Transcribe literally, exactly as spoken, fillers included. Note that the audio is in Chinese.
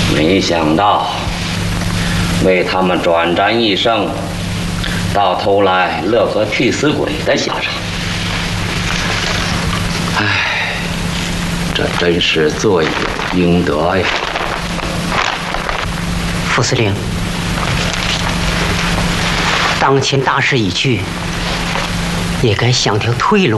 没想到为他们转战一生，到头来乐和替死鬼的下场。唉，这真是罪有应得呀！ 副司令，当前大势已去，也该想条退路。